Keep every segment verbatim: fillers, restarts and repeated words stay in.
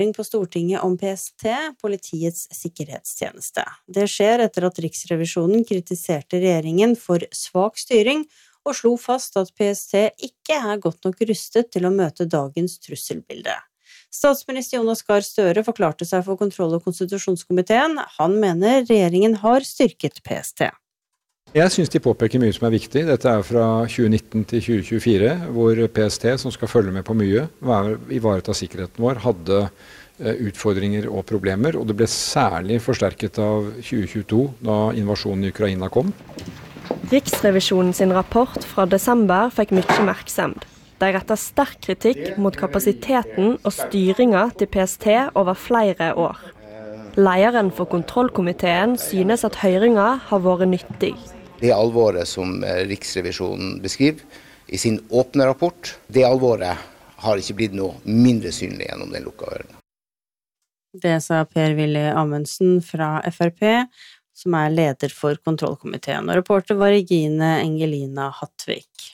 på Stortinget om P S T, Politiets sikkerhetstjeneste. Det skjer etter at Riksrevisjonen kritiserte regjeringen for svak styring og slo fast at P S T ikke er godt nok rustet til å møte dagens trusselbilde. Statsminister Jonas Gahr Støre forklarte seg for kontroll- og konstitusjonskomiteen. Han mener regjeringen har styrket P S T. Jeg synes de påpeker mye som er viktig. Dette er fra tjue nitten til tjue tjuefire, hvor P S T, som skal følge med på mye, ivareta sikkerheten vår, hadde utfordringer og problemer, og det ble særlig forsterket av tjue tjueto, da invasjonen i Ukraina kom. Riksrevisjonen sin rapport fra desember fikk mye oppmerksomhet. De retter sterk kritikk mot kapasiteten og styringen til P S T over flere år. Lederen for kontrollkomiteen synes at høringen har vært nyttig. Det alvoret som Riksrevisjonen beskriver i sin åpne rapport, det alvoret har ikke blitt noe mindre synlig gjennom den lukkede høringen. Det sa Per-Willy Amundsen fra F R P, som er leder for kontrollkomiteen, og reporter var Regine Engelina Hattvik.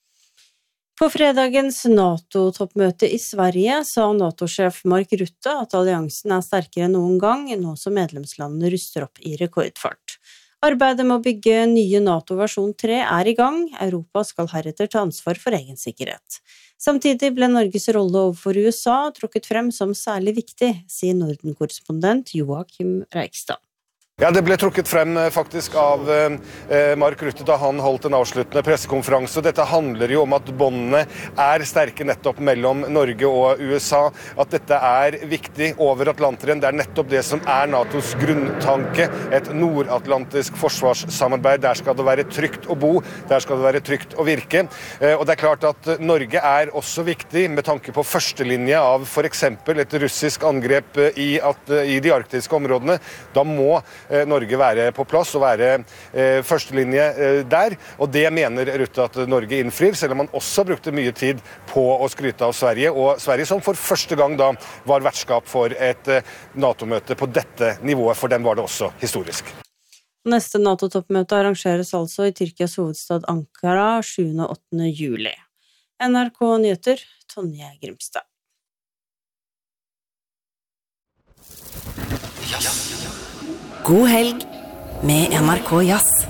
På fredagens NATO-toppmøte i Sverige sa NATO-sjef Mark Rutte at alliansen er sterkere enn noen gang, nå som medlemslandene ruster opp i rekordfart. Arbeidet med å bygge nye NATO versjon tre er i gang. Europa skal heretter ta ansvar for egen sikkerhet. Samtidig ble Norges rolle overfor U S A trukket frem som særlig viktig, sier Norden-korrespondent Joakim Reikstad. Ja, det ble trukket frem faktisk av eh, Mark Rutte da han holdt en avsluttende pressekonferanse. Dette handler jo om at båndene er sterke nettopp mellom Norge og U S A. At dette er viktig over Atlanteren. Det er nettopp det som er NATOs grunntanke. Et nordatlantisk forsvarssamarbeid. Der skal det være trygt å bo. Der skal det være trygt å virke. Eh, og det er klart at Norge er også viktig med tanke på førstelinje av for eksempel et russisk angrep i, at, i de arktiske områdene. Da må Norge være på plass og være eh, førstelinje eh, der, og det mener Rutte at Norge innfrir, selv om man også brukte mye tid på å skryte av Sverige, og Sverige som for første gang da var vertskap for et eh, NATO-møte på dette nivået, for den var det også historisk. Neste NATO-toppmøte arrangeres altså i Tyrkias hovedstad Ankara sjuende og åttende juli. N R K Nyheter, Tonje Grimstad. God helg med N R K Jazz.